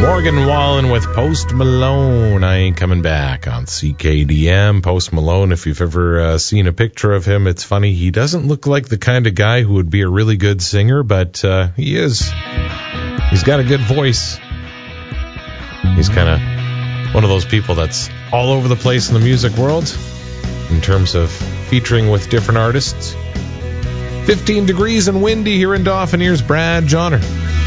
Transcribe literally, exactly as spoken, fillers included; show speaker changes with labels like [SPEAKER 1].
[SPEAKER 1] Morgan Wallen with Post Malone. I Ain't Coming Back on C K D M. Post Malone, if you've ever uh, seen a picture of him, it's funny. He doesn't look like the kind of guy who would be a really good singer, but uh, he is. He's got a good voice. He's kind of one of those people that's all over the place in the music world in terms of featuring with different artists. fifteen degrees and windy here in Dauphin. Here's Brad Johnner.